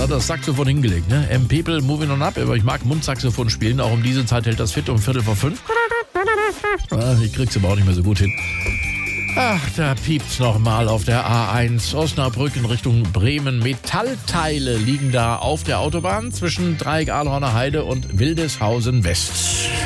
hat das Saxophon hingelegt. Ne? People moving on up, aber ich mag Mundsaxophon spielen. Auch um diese Zeit hält das fit, um 4:45. Ich krieg's aber auch nicht mehr so gut hin. Ach, da piept's nochmal auf der A1 Osnabrück in Richtung Bremen. Metallteile liegen da auf der Autobahn zwischen Dreieck Ahlhorner Heide und Wildeshausen West.